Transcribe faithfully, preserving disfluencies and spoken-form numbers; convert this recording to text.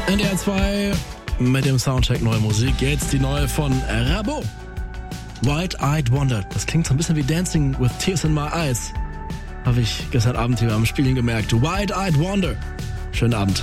N D R zwei mit dem Soundcheck Neue Musik. Jetzt die neue von Rabo. Wide-Eyed Wonder. Das klingt so ein bisschen wie Dancing with Tears in My Eyes. Habe ich gestern Abend hier am Spielen gemerkt. Wide-Eyed Wonder. Schönen Abend.